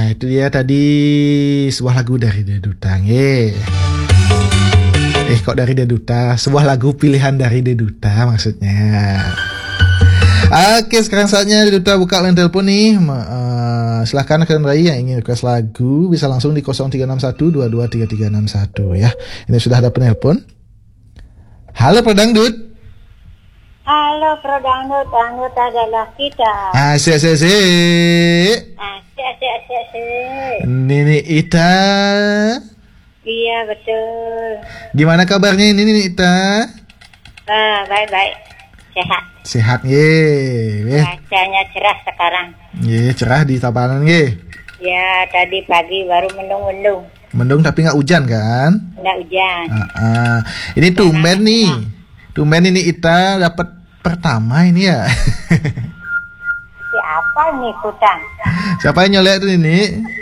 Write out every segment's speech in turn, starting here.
itu dia tadi sebuah lagu dari Deduta. Kok dari Deduta? Sebuah lagu pilihan dari Deduta maksudnya. Oke, sekarang saatnya Deduta buka line telepon nih. Silahkan kalian Rai yang ingin request lagu bisa langsung di 0361223361 ya. Ini sudah ada penelpon. Halo Prodangdut. Halo Prodangdut, Dangdut adalah kita. Asik. Asik. Nini Ita. Iya betul. Gimana kabarnya ini Nini Ita? Baik. Sehat. Sehat ye. Cuacanya cerah sekarang. Ye, cerah di Tabanan ye. Ya, tadi pagi baru mendung-mendung. Mendung tapi nggak hujan kan? Nggak hujan. Ini tumben nih. Tumben ini Ita dapat pertama ini ya. Siapa nih ikutan? Siapa yang nyolek tuh ini?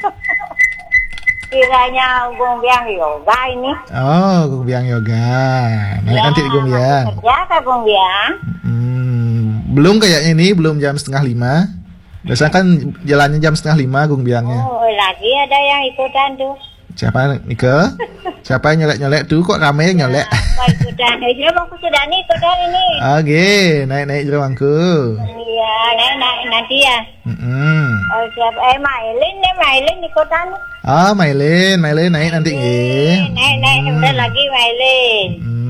Kiranya Gung Biang Yoga ini. Oh, Gung Biang Yoga. Naik nanti di Gung Biang. Kerja ke Gung Biang? Belum kayaknya ini, belum jam 4:30. Biasanya kan jalannya jam 4:30 Gung Biangnya. Oh, lagi ada yang ikutan tuh. Siapa Nike? Siapa yang nyolek tuh? Kok ramai yang nyolek? Apa ikutan? Bangku sudah nih ikutan ini. Oke, naik bangku. Iya, naik nanti ya. Oh, siapa? Mailin ikutan. Ah, Mailin naik nanti nggih. Naik sebentar lagi Mailin.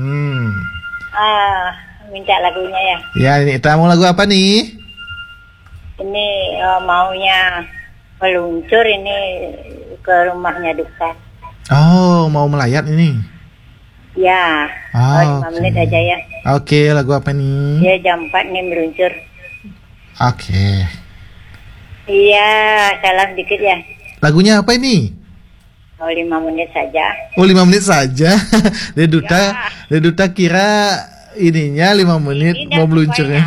Minta lagunya ya. Ya, ini kita mau lagu apa nih? Ini maunya meluncur ini ke rumahnya Duka. Oh, mau melayat ini? Ya. 5 menit aja ya. Oke, lagu apa nih? Ya, jam 4 nih meluncur. Oke. Iya, salam dikit ya. Lagunya apa ini? 5 menit saja. Oh, 5 menit saja. Deduta kira ininya 5 menit ini mau meluncurnya.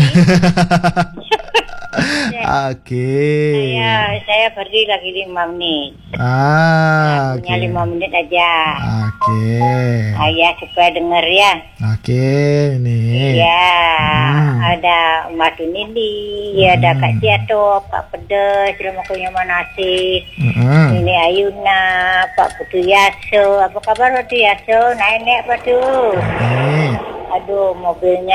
Oke. Saya pergi lagi 5 menit. Punya 5 menit aja. Oke. Ya supaya denger ya. Oke, ini. Iya. Ada Mbak Tunindi, ada Kak Ciato, Pak Pedes, Remakunya Manasih. Ini Ayuna, Pak Putu Yaso. Apa kabar Putu Yaso? Naik apa tuh? Aduh, mobilnya.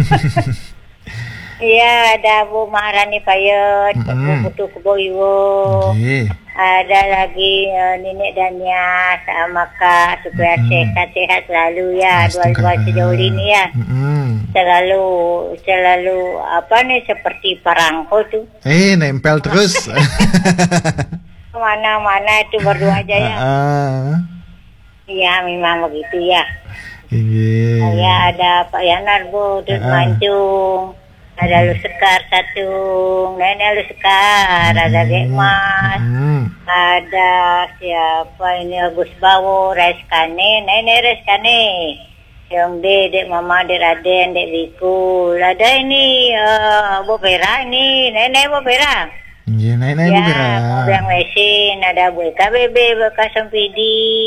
Iya, ada Bu Maharani Payet, Bu Putu Keboiwo. Ada lagi Nenek Dania sama Kak supaya sehat-sehat selalu ya. Dua-dua sejauh ini ya. Selalu apa nih seperti perangko tuh. Nempel terus. Mana-mana itu berdua aja ya. Iya, memang begitu ya. Ya ada Pak Yanar Bu, terus Mancung. Ada Lu Sekar satu, Nenek Lu Sekar, ada Gekmas, ada siapa ini Agus Bawo, Reskane, Nenek Reskane, yang Dek Mama, Dek Raden, Dek Bikul, ada ini Bu Vera ini, Nenek Bu Vera. Iya, Nenek Bu Vera. Yang mesin, ada Bu EKBB, Bu Kasempidi.